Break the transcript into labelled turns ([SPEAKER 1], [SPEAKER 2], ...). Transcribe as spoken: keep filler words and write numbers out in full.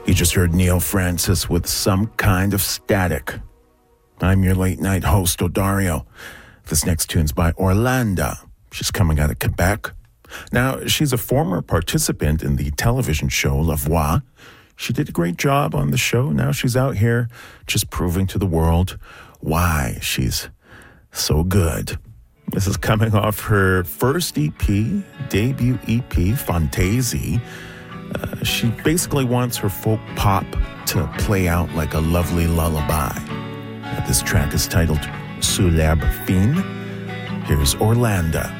[SPEAKER 1] You just heard Neil Francis with Some Kind of Static. I'm your late night host, Odario. This next tune's by Orlando. She's coming out of Quebec. Now, she's a former participant in the television show La Voix. She did a great job on the show. Now she's out here just proving to the world why she's so good. This is coming off her first E P, debut E P, Fantasy. Uh, she basically wants her folk pop to play out like a lovely lullaby. Uh, this track is titled Soulèbre Fine. Here's Orlando.